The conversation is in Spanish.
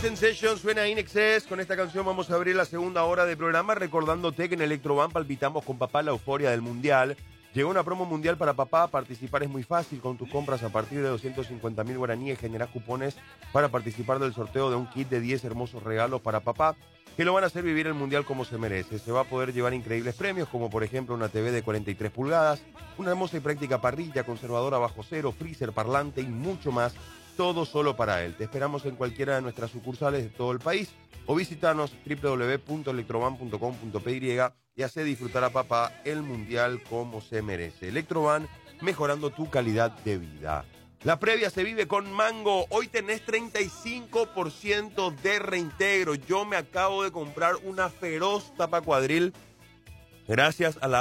Sensation suena In Excess. Con esta canción vamos a abrir la segunda hora de programa, recordándote que en Electroban palpitamos con papá la euforia del Mundial. Llegó una promo mundial para papá. Participar es muy fácil. Con tus compras a partir de 250.000 guaraníes generás cupones para participar del sorteo de un kit de 10 hermosos regalos para papá que lo van a hacer vivir el Mundial como se merece. Se va a poder llevar increíbles premios, como por ejemplo una TV de 43 pulgadas, una hermosa y práctica parrilla, conservadora bajo cero, freezer, parlante y mucho más. Todo solo para él. Te esperamos en cualquiera de nuestras sucursales de todo el país o visítanos www.electroban.com.py y hace disfrutar a papá el Mundial como se merece. Electroban, mejorando tu calidad de vida. La previa se vive con Mango. Hoy tenés 35% de reintegro. Yo me acabo de comprar una feroz tapa cuadril gracias a la